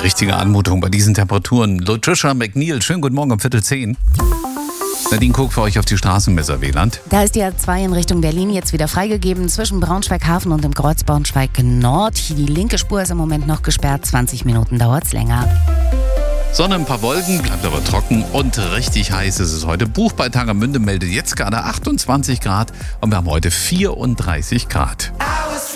richtige Anmutung bei diesen Temperaturen. Latricia McNeil, schönen guten Morgen um 9:45. Nadine guckt für euch auf die Straßenmesser Wieland. Da ist die A2 in Richtung Berlin jetzt wieder freigegeben, zwischen Braunschweig-Hafen und dem Kreuz Braunschweig-Nord. Die linke Spur ist im Moment noch gesperrt, 20 Minuten dauert es länger. Sonne, ein paar Wolken, bleibt aber trocken und richtig heiß ist es heute. Buch bei Tangermünde meldet jetzt gerade 28 Grad und wir haben heute 34 Grad.